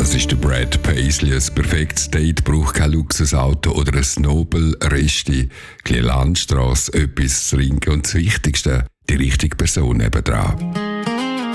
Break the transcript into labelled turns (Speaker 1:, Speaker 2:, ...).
Speaker 1: Das ist der Brad Paisley. Ein perfektes Date braucht kein Luxusauto oder ein Nobel-Resti, eine Landstrasse, etwas zu trinken und das Wichtigste, die richtige Person nebendran.